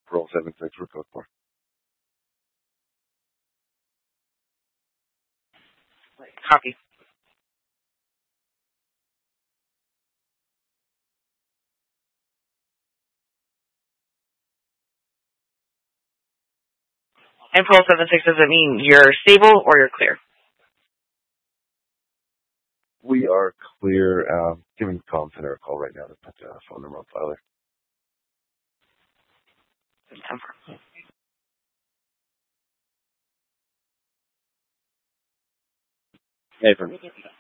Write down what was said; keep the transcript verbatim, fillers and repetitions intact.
Pearl seven six for code four. Copy. And Pearl seven six, does it mean you're stable or you're clear? We are clear. Um, giving Colin Center a call right now to put the phone number on file there. September. Hey,